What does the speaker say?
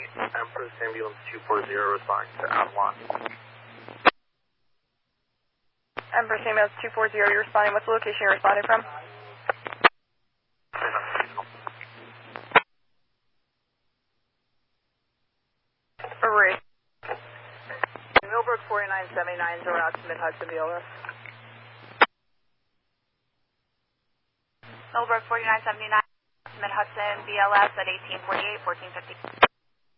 Empress Ambulance 240 responding to Avalon. Empress Ambulance 240, you're responding. What's the location you're responding from? Erase. Millbrook 4979 are out to Mid-Hudson BLS. Millbrook 4979, Mid-Hudson BLS at 1848, 1450.